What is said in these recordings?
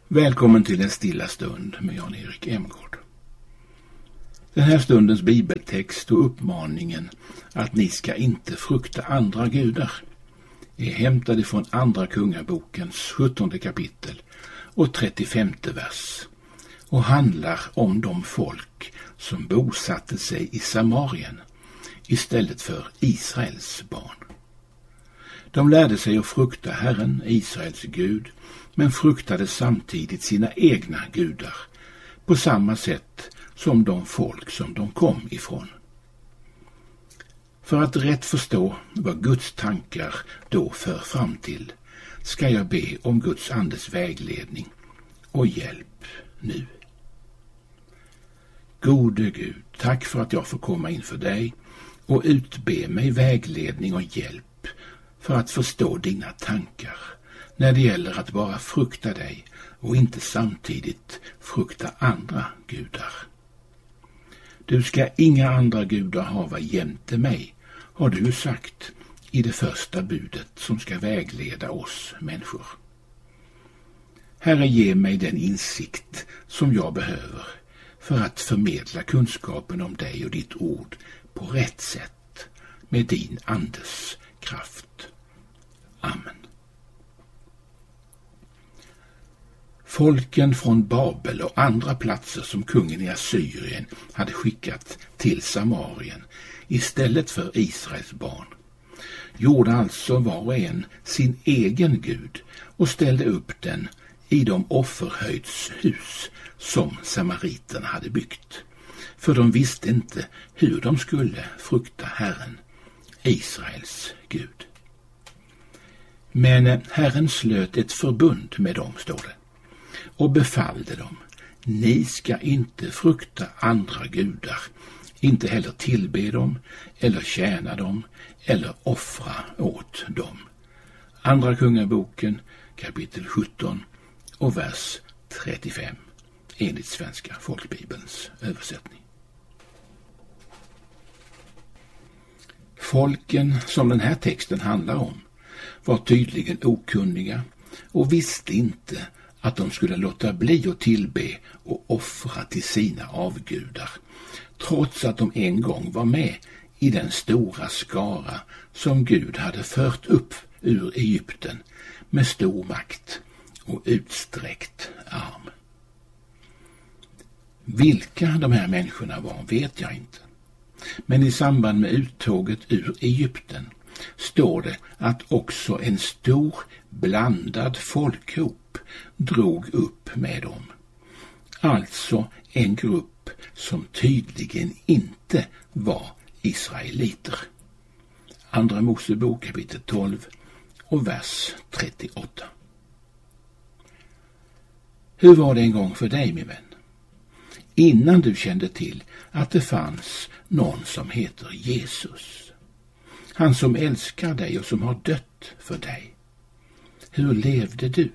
Välkommen till en stilla stund med Jan-Erik Emgård. Den här stundens bibeltext och uppmaningen att ni ska inte frukta andra gudar är hämtade från Andra Kungabokens 17 kapitel och 35 vers och handlar om de folk som bosatte sig i Samarien istället för Israels barn. De lärde sig att frukta Herren, Israels Gud, men fruktade samtidigt sina egna gudar på samma sätt som de folk som de kom ifrån. För att rätt förstå vad Guds tankar då för fram till ska jag be om Guds andes vägledning och hjälp nu. Gode Gud, tack för att jag får komma inför dig och utbe mig vägledning och hjälp för att förstå dina tankar när det gäller att bara frukta dig och inte samtidigt frukta andra gudar. Du ska inga andra gudar hava jämte mig, har du sagt i det första budet som ska vägleda oss människor. Herre, ge mig den insikt som jag behöver för att förmedla kunskapen om dig och ditt ord på rätt sätt med din andes kraft. Amen. Folken från Babel och andra platser som kungen i Assyrien hade skickat till Samarien istället för Israels barn gjorde alltså var och en sin egen gud och ställde upp den i de offerhöjdshus som samariterna hade byggt, för de visste inte hur de skulle frukta Herren, Israels Gud. Men Herren slöt ett förbund med dem, står det, och befallde dem: ni ska inte frukta andra gudar, inte heller tillbe dem eller tjäna dem eller offra åt dem. Andra Kungaboken kapitel 17 och vers 35 enligt Svenska folkbibelns översättning. Folken som den här texten handlar om var tydligen okunniga och visste inte att de skulle låta bli att tillbe och offra till sina avgudar, trots att de en gång var med i den stora skara som Gud hade fört upp ur Egypten med stor makt och utsträckt arm. Vilka de här människorna var vet jag inte, men i samband med uttåget ur Egypten står det att också en stor blandad folkhop drog upp med dem. Alltså en grupp som tydligen inte var israeliter. Andra Mosebok kapitel 12 och vers 38. Hur var det en gång för dig, min vän? Innan du kände till att det fanns någon som heter Jesus. Han som älskar dig och som har dött för dig. Hur levde du?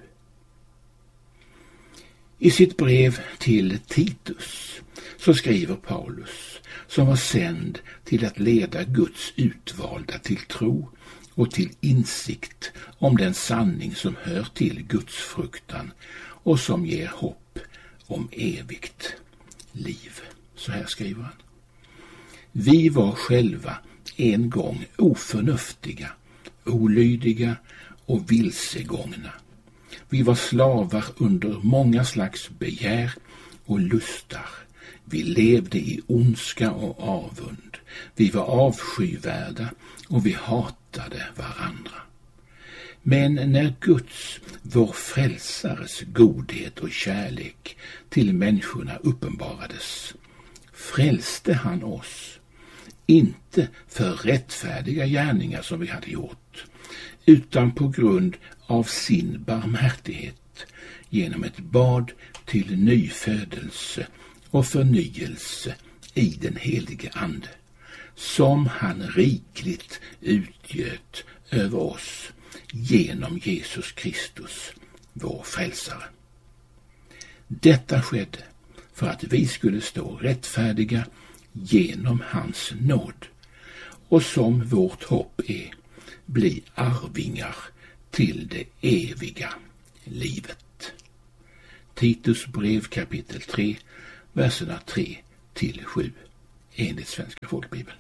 I sitt brev till Titus så skriver Paulus, som var sänd till att leda Guds utvalda till tro och till insikt om den sanning som hör till Guds fruktan och som ger hopp om evigt liv. Så här skriver han: vi var själva en gång oförnuftiga, olydiga och vilsegångna. Vi var slavar under många slags begär och lustar. Vi levde i ondska och avund. Vi var avskyvärda och vi hatade varandra. Men när Guds, vår frälsares godhet och kärlek till människorna uppenbarades, frälste han oss, inte för rättfärdiga gärningar som vi hade gjort, utan på grund av sin barmhärtighet genom ett bad till nyfödelse och förnyelse i den helige ande, som han rikligt utgöt över oss genom Jesus Kristus, vår frälsare. Detta skedde för att vi skulle stå rättfärdiga genom hans nåd och som vårt hopp är, bli arvingar till det eviga livet. Titus brev kapitel 3, verserna 3-7 enligt Svenska folkbibeln.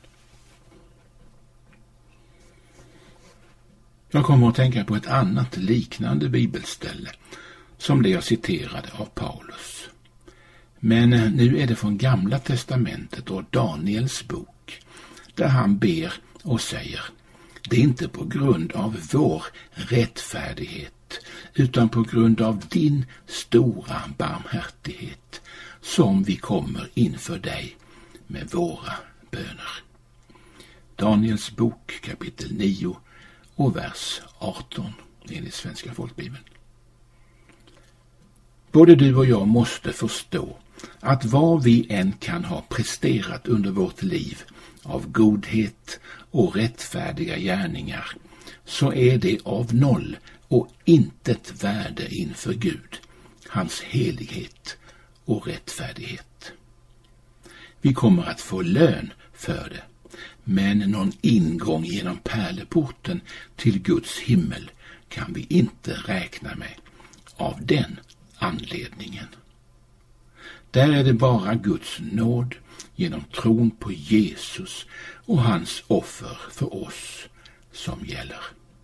Jag kommer att tänka på ett annat liknande bibelställe som det jag citerade av Paulus. Men nu är det från Gamla testamentet och Daniels bok, där han ber och säger: det är inte på grund av vår rättfärdighet utan på grund av din stora barmhärtighet som vi kommer inför dig med våra böner. Daniels bok kapitel 9 och vers 18 enligt Svenska folkbibeln. Både du och jag måste förstå att vad vi än kan ha presterat under vårt liv av godhet och rättfärdiga gärningar, så är det av noll och intet värde inför Gud, hans helighet och rättfärdighet. Vi kommer att få lön för det, men någon ingång genom pärleporten till Guds himmel kan vi inte räkna med av den anledningen. Där är det bara Guds nåd genom tron på Jesus och hans offer för oss som gäller.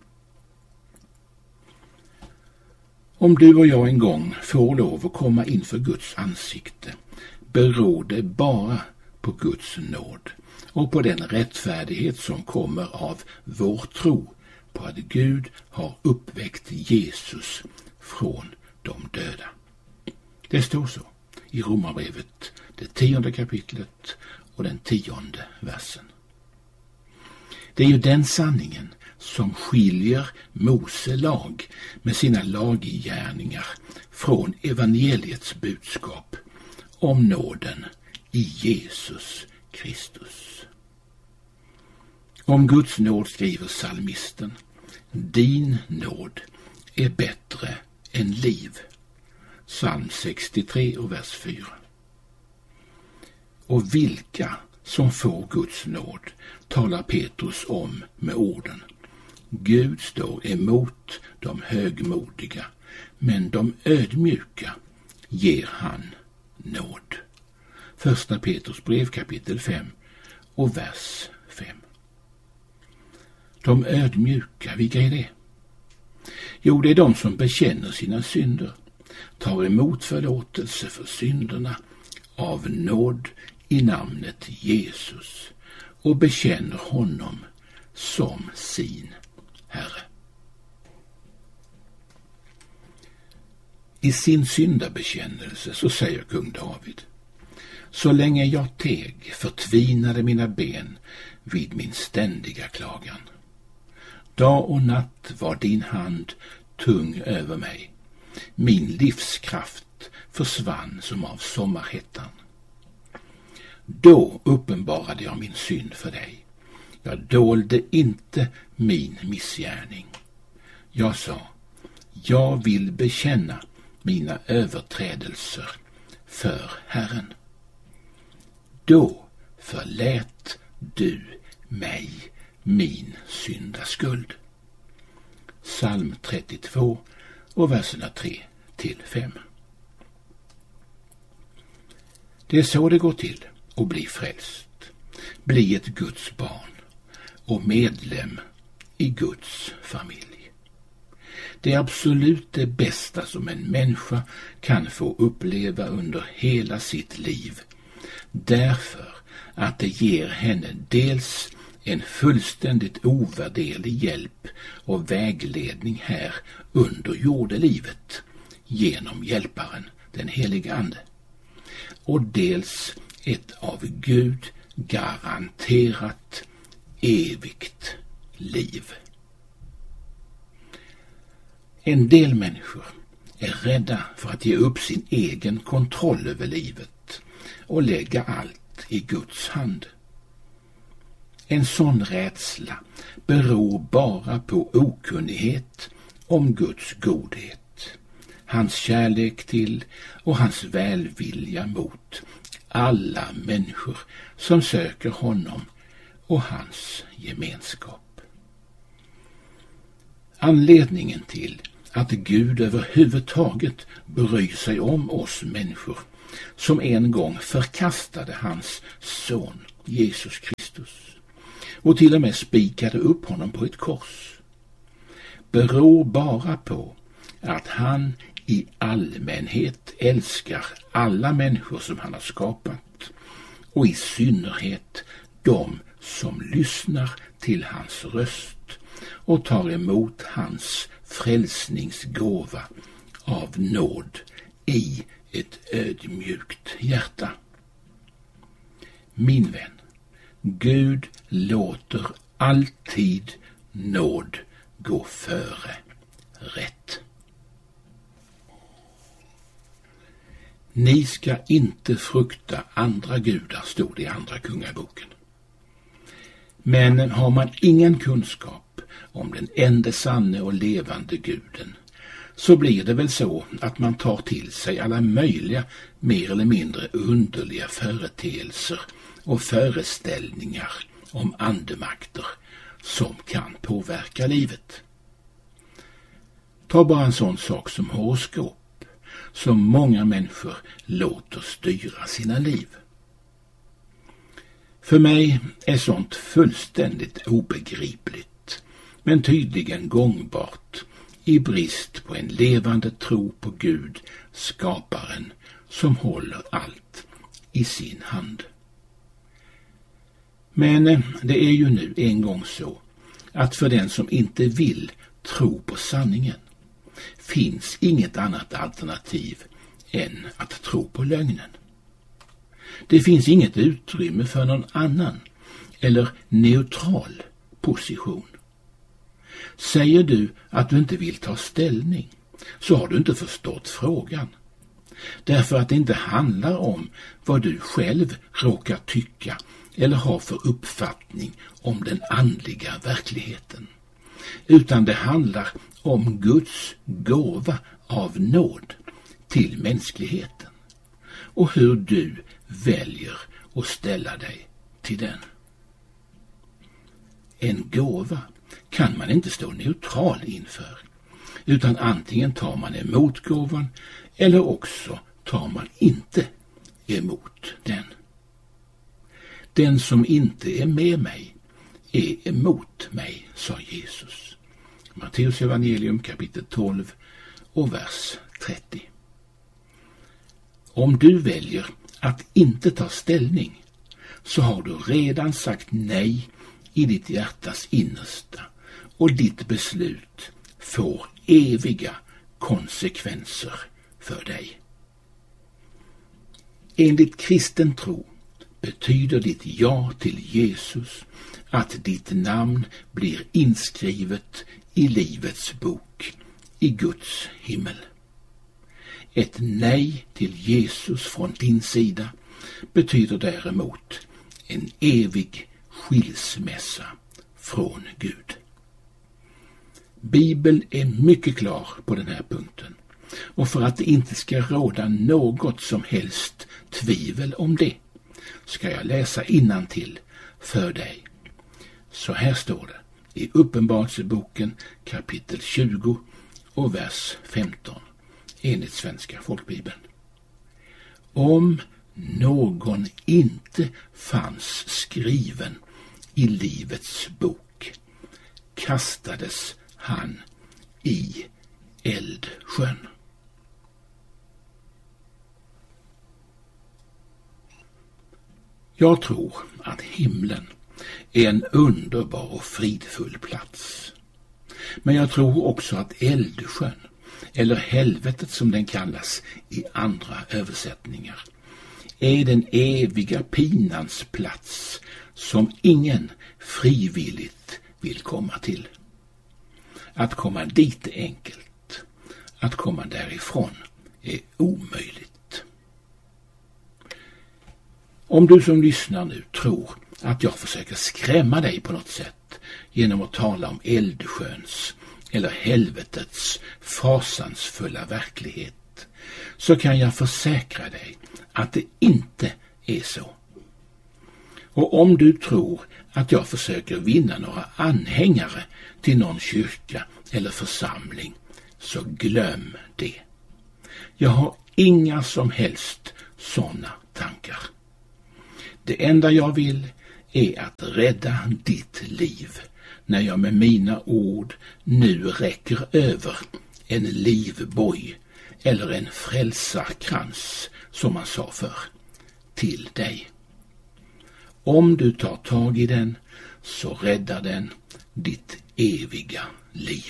Om du och jag en gång får lov att komma inför Guds ansikte, beror det bara på Guds nåd och på den rättfärdighet som kommer av vår tro på att Gud har uppväckt Jesus från de döda. Det står så i Romarbrevet, det 10:e kapitlet och den 10:e versen. Det är ju den sanningen som skiljer Mose lag med sina laggärningar från evangeliets budskap om nåden i Jesus Kristus. Om Guds nåd skriver psalmisten: din nåd är bättre än liv. Psalm 63 och vers 4. Och vilka som får Guds nåd talar Petrus om med orden: Gud står emot de högmodiga, men de ödmjuka ger han nåd. Första Petrus brev kapitel 5 och vers 5. De ödmjuka, vilka är det? Jo, det är de som bekänner sina synder, tar emot förlåtelse för synderna av nåd i namnet Jesus och bekänner honom som sin Herre. I sin syndabekännelse så säger kung David: så länge jag teg förtvinade mina ben vid min ständiga klagan. Dag och natt var din hand tung över mig. Min livskraft försvann som av sommarhettan. Då uppenbarade jag min synd för dig. Jag dolde inte min missgärning. Jag sa: jag vill bekänna mina överträdelser för Herren. Då förlät du mig min syndaskuld. Psalm 32 och verserna 3-5. Det är så det går till att bli frälst, bli ett Guds barn och medlem i Guds familj. Det är absolut det bästa som en människa kan få uppleva under hela sitt liv, därför att det ger henne dels en fullständigt ovärderlig hjälp och vägledning här under jordelivet genom hjälparen, den helige Ande, och dels ett av Gud garanterat evigt liv. En del människor är rädda för att ge upp sin egen kontroll över livet och lägga allt i Guds hand. En sån rädsla beror bara på okunnighet om Guds godhet, hans kärlek till och hans välvilja mot alla människor som söker honom och hans gemenskap. Anledningen till att Gud överhuvudtaget bryr sig om oss människor som en gång förkastade hans son Jesus Kristus och till och med spikade upp honom på ett kors, beror bara på att han i allmänhet älskar alla människor som han har skapat, och i synnerhet de som lyssnar till hans röst och tar emot hans frälsningsgåva av nåd i ett ödmjukt hjärta. Min vän, Gud låter alltid nåd gå före rätt. Ni ska inte frukta andra gudar, stod det i Andra Kungaboken. Men har man ingen kunskap om den enda sanne och levande guden, så blir det väl så att man tar till sig alla möjliga mer eller mindre underliga företeelser och föreställningar om andemakter som kan påverka livet. Ta bara en sån sak som horoskop, som många människor låter styra sina liv. För mig är sånt fullständigt obegripligt, men tydligen gångbart i brist på en levande tro på Gud, skaparen, som håller allt i sin hand. Men det är ju nu en gång så att för den som inte vill tro på sanningen finns inget annat alternativ än att tro på lögnen. Det finns inget utrymme för någon annan eller neutral position. Säger du att du inte vill ta ställning, så har du inte förstått frågan. Därför att det inte handlar om vad du själv råkar tycka eller ha för uppfattning om den andliga verkligheten, utan det handlar om Guds gåva av nåd till mänskligheten och hur du väljer att ställa dig till den. En gåva kan man inte stå neutral inför, utan antingen tar man emot gåvan eller också tar man inte emot den. Den som inte är med mig är emot mig, sa Jesus. Matteus evangelium kapitel 12 och vers 30. Om du väljer att inte ta ställning, så har du redan sagt nej i ditt hjärtas innersta, och ditt beslut får eviga konsekvenser för dig. Enligt kristen tro betyder ditt ja till Jesus att ditt namn blir inskrivet i livets bok i Guds himmel. Ett nej till Jesus från din sida betyder däremot en evig skilsmässa från Gud. Bibeln är mycket klar på den här punkten, och för att det inte ska råda något som helst tvivel om det ska jag läsa innantill för dig. Så här står det i Uppenbarelseboken kapitel 20 och vers 15 enligt Svenska folkbibeln. Om någon inte fanns skriven i livets bok kastades han i eldsjön. Jag tror att himlen är en underbar och fridfull plats. Men jag tror också att eldsjön, eller helvetet som den kallas i andra översättningar, är den eviga pinans plats som ingen frivilligt vill komma till. Att komma dit är enkelt. Att komma därifrån är omöjligt. Om du som lyssnar nu tror att jag försöker skrämma dig på något sätt genom att tala om eldsjöns eller helvetets fasansfulla verklighet, så kan jag försäkra dig att det inte är så. Och om du tror att jag försöker vinna några anhängare till någon kyrka eller församling, så glöm det. Jag har inga som helst sådana tankar. Det enda jag vill är att rädda ditt liv när jag med mina ord nu räcker över en livboj eller en frälsarkrans, som man sa förr, till dig. Om du tar tag i den så räddar den ditt eviga liv.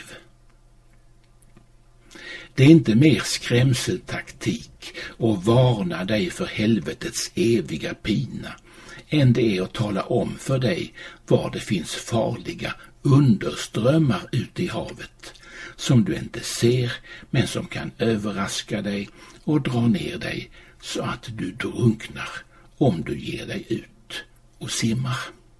Det är inte mer skrämseltaktik och varna dig för helvetets eviga pina än det är att tala om för dig var det finns farliga underströmmar ute i havet som du inte ser men som kan överraska dig och dra ner dig så att du drunknar om du ger dig ut och simmar.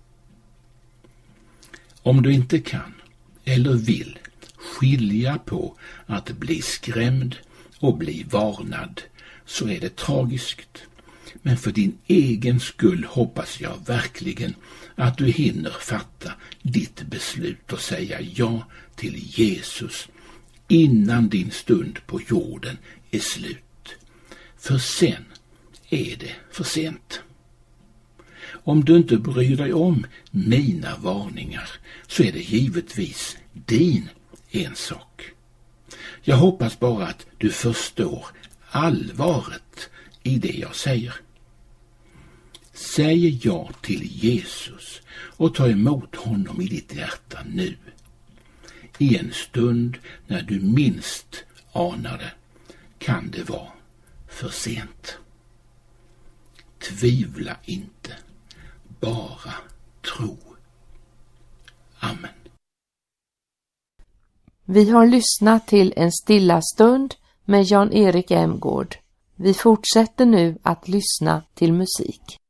Om du inte kan eller vill skilja på att bli skrämd och bli varnad så är det tragiskt. Men för din egen skull hoppas jag verkligen att du hinner fatta ditt beslut och säga ja till Jesus innan din stund på jorden är slut. För sen är det för sent. Om du inte bryr dig om mina varningar så är det givetvis din ensak. Jag hoppas bara att du förstår allvaret i det jag säger. Säg ja till Jesus och ta emot honom i ditt hjärta nu. I en stund när du minst anar det kan det vara för sent. Tvivla inte, bara tro. Amen. Vi har lyssnat till En stilla stund med Jan-Erik Emgård. Vi fortsätter nu att lyssna till musik.